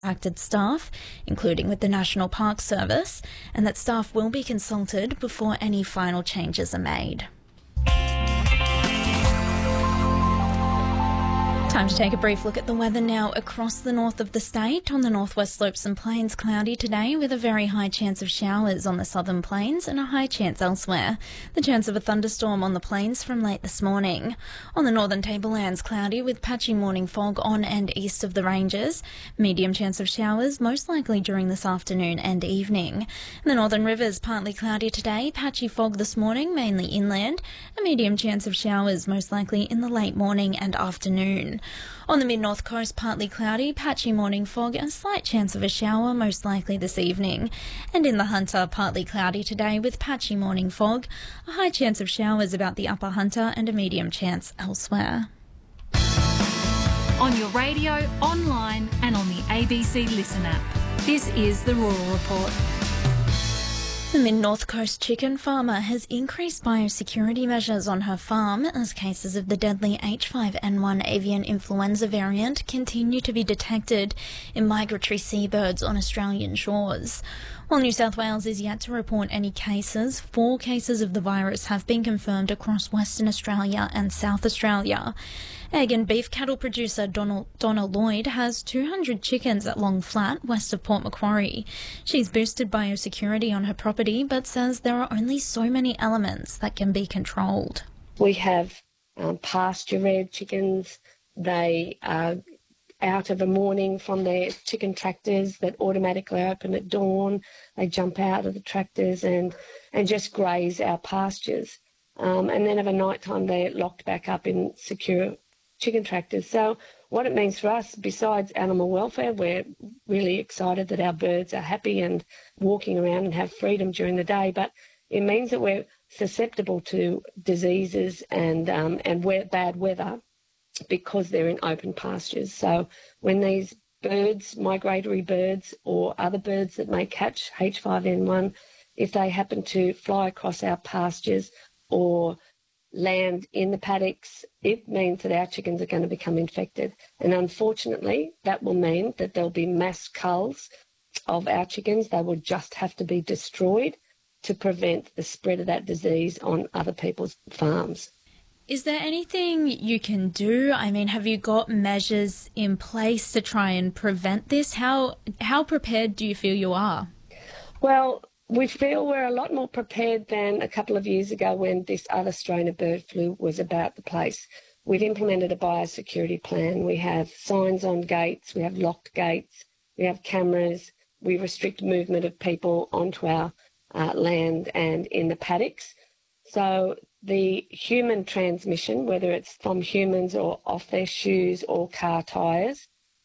impacted staff, including with the National Park Service, and that staff will be consulted before any final changes are made. Time to take a brief look at the weather now across the north of the state. On the northwest slopes and plains, cloudy today with a very high chance of showers on the southern plains and a high chance elsewhere. The chance of a thunderstorm on the plains from late this morning. On the northern tablelands, cloudy with patchy morning fog on and east of the ranges. Medium chance of showers, most likely during this afternoon and evening. The northern rivers, partly cloudy today, patchy fog this morning, mainly inland. A medium chance of showers, most likely in the late morning and afternoon. On the mid-north coast, partly cloudy, patchy morning fog, a slight chance of a shower, most likely this evening. And in the Hunter, partly cloudy today with patchy morning fog, a high chance of showers about the upper Hunter and a medium chance elsewhere. On your radio, online and on the ABC Listen app. This is the Rural Report. The mid-north coast chicken farmer has increased biosecurity measures on her farm as cases of the deadly H5N1 avian influenza variant continue to be detected in migratory seabirds on Australian shores. While New South Wales is yet to report any cases, 4 cases of the virus have been confirmed across Western Australia and South Australia. Egg and beef cattle producer Donna Lloyd has 200 chickens at Long Flat, west of Port Macquarie. She's boosted biosecurity on her property, but says there are only so many elements that can be controlled. We have pasture-reared chickens. They are out of a morning from their chicken tractors that automatically open at dawn. They jump out of the tractors and just graze our pastures. And then of a night time, they're locked back up in secure chicken tractors. So what it means for us, besides animal welfare, we're really excited that our birds are happy and walking around and have freedom during the day, but it means that we're susceptible to diseases and bad weather because they're in open pastures. So when these birds, migratory birds or other birds that may catch H5N1, if they happen to fly across our pastures or land in the paddocks, it means that our chickens are going to become infected. And unfortunately, that will mean that there'll be mass culls of our chickens. They will just have to be destroyed to prevent the spread of that disease on other people's farms. Is there anything you can do? I mean, have you got measures in place to try and prevent this? How prepared do you feel you are? Well, we feel we're a lot more prepared than a couple of years ago when this other strain of bird flu was about the place. We've implemented a biosecurity plan. We have signs on gates, we have locked gates, we have cameras, we restrict movement of people onto our land and in the paddocks. So the human transmission, whether it's from humans or off their shoes or car tyres,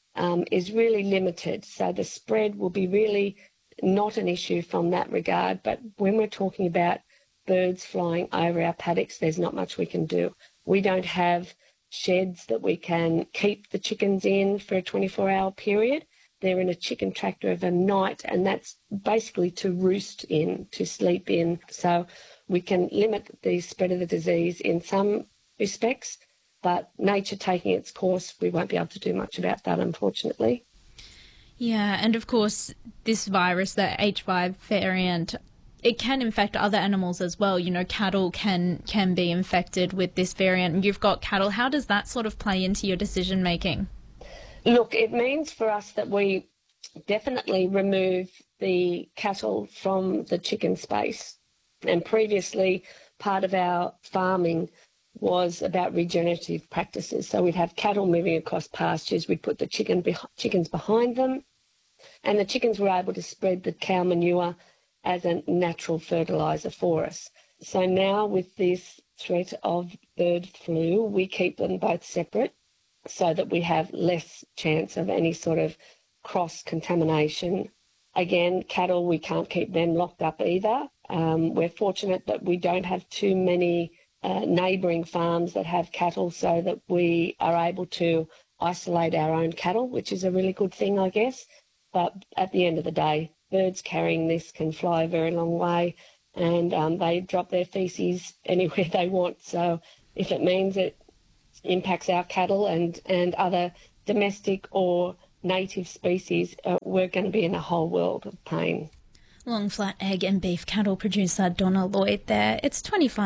is really limited. So the spread will be really not an issue from that regard. But when we're talking about birds flying over our paddocks, there's not much we can do. We don't have sheds that we can keep the chickens in for a 24-hour period. They're in a chicken tractor overnight, and that's basically to roost in, to sleep in. So we can limit the spread of the disease in some respects, but nature taking its course, we won't be able to do much about that, unfortunately. Yeah, and of course, this virus, the H5 variant, it can infect other animals as well. You know, cattle can be infected with this variant. You've got cattle. How does that sort of play into your decision making? Look, it means for us that we definitely remove the cattle from the chicken space. And previously, part of our farming was about regenerative practices. So we'd have cattle moving across pastures, we'd put the chickens behind them, and the chickens were able to spread the cow manure as a natural fertiliser for us. So now with this threat of bird flu, we keep them both separate so that we have less chance of any sort of cross-contamination. Again, cattle, we can't keep them locked up either. We're fortunate that we don't have too many neighbouring farms that have cattle, so that we are able to isolate our own cattle, which is a really good thing, I guess. But at the end of the day, birds carrying this can fly a very long way, and they drop their faeces anywhere they want. So if it means it impacts our cattle and other domestic or native species, we're going to be in a whole world of pain. Long Flat egg and beef cattle producer Donna Lloyd there. It's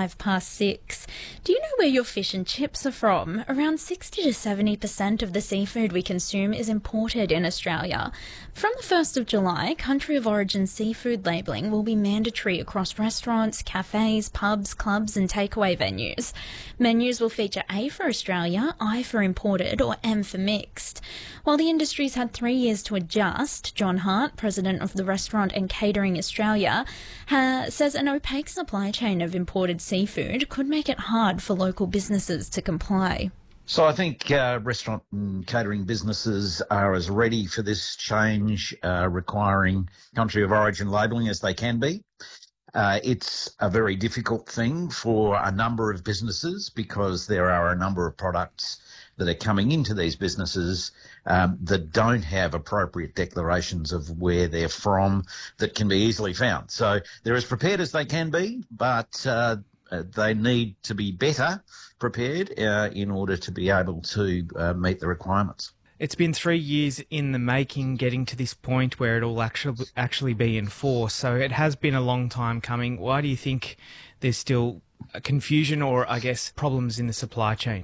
6:25. Do you know where your fish and chips are from? Around 60 to 70% of the seafood we consume is imported in Australia. From the 1st of July, country of origin seafood labelling will be mandatory across restaurants, cafes, pubs, clubs and takeaway venues. Menus will feature A for Australia, I for imported or M for mixed. While the industry's had 3 years to adjust, John Hart, president of the Restaurant and Catering Australia, says an opaque supply chain of imported seafood could make it hard for local businesses to comply. So I think restaurant and catering businesses are as ready for this change requiring country of origin labelling as they can be. It's a very difficult thing for a number of businesses because there are a number of products that are coming into these businesses that don't have appropriate declarations of where they're from that can be easily found. So they're as prepared as they can be, but they need to be better prepared in order to be able to meet the requirements. It's been 3 years in the making getting to this point where it'll actually be enforced. So it has been a long time coming. Why do you think there's still confusion or, I guess, problems in the supply chain?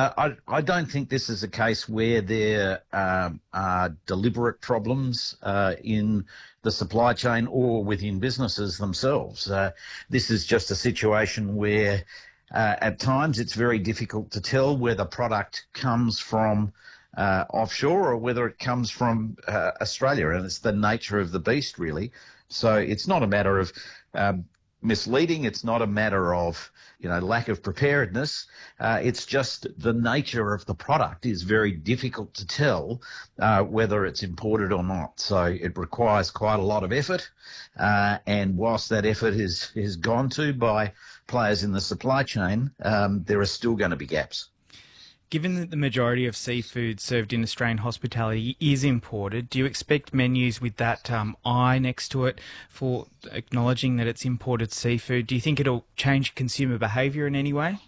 I don't think this is a case where there are deliberate problems in the supply chain or within businesses themselves. This is just a situation where at times it's very difficult to tell where the product comes from offshore or whether it comes from Australia, and it's the nature of the beast, really. So it's not a matter of misleading. It's not a matter of lack of preparedness. It's just the nature of the product is very difficult to tell whether it's imported or not. So it requires quite a lot of effort. And whilst that effort is gone to by players in the supply chain, there are still going to be gaps. Given that the majority of seafood served in Australian hospitality is imported, do you expect menus with that I next to it for acknowledging that it's imported seafood? Do you think it'll change consumer behaviour in any way?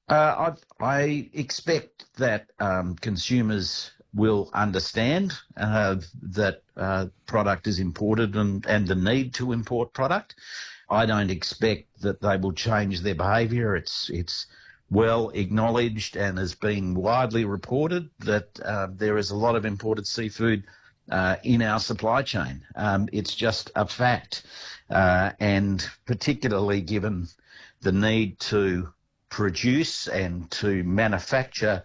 I expect that consumers will understand that product is imported and the need to import product. I don't expect that they will change their behaviour. It's well acknowledged and has been widely reported that there is a lot of imported seafood in our supply chain. It's just a fact, and particularly given the need to produce and to manufacture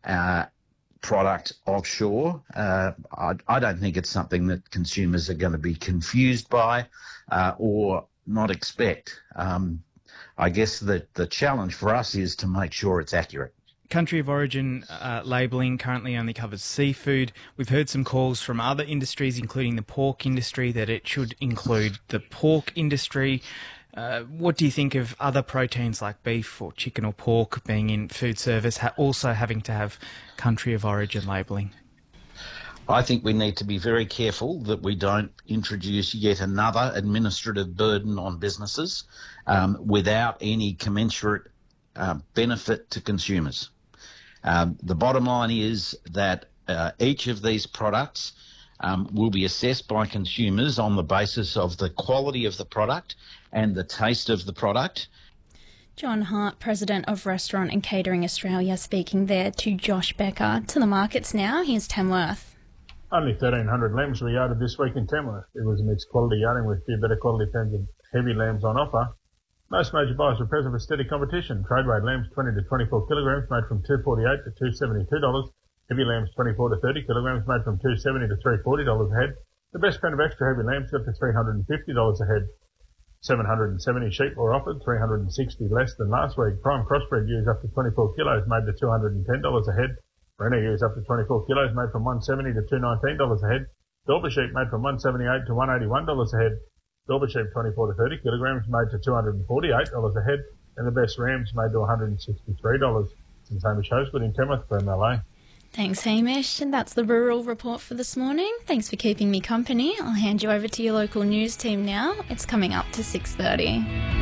product offshore, I don't think it's something that consumers are going to be confused by or not expect. I guess that the challenge for us is to make sure it's accurate. Country of origin labelling currently only covers seafood. We've heard some calls from other industries, including the pork industry, that it should include the pork industry. What do you think of other proteins like beef or chicken or pork being in food service, also having to have country of origin labelling? I think we need to be very careful that we don't introduce yet another administrative burden on businesses without any commensurate benefit to consumers. The bottom line is that each of these products will be assessed by consumers on the basis of the quality of the product and the taste of the product. John Hart, President of Restaurant and Catering Australia, speaking there to Josh Becker. To the markets now, here's Tamworth. Only 1,300 lambs were yarded this week in Tamworth. It was a mixed quality yarding with a few better quality pens of heavy lambs on offer. Most major buyers were present for steady competition. Trade weight lambs 20 to 24 kilograms made from $2.48 to $2.72. Heavy lambs 24 to 30 kilograms made from $2.70 to $3.40 a head. The best pen of extra heavy lambs got to $350 a head. 770 sheep were offered, 360 less than last week. Prime crossbred ewes up to 24 kilos made to $210 a head. Merino ewes up to 24 kilos made from $170 to $219 a head. Dorper sheep made from $178 to $181 a head. Dorper sheep 24 to 30 kilograms made to $248 a head. And the best rams made to $163. Since Hamish Hosewood in Tamworth for MLA. Thanks, Hamish. And that's the Rural Report for this morning. Thanks for keeping me company. I'll hand you over to your local news team now. It's coming up to 6:30.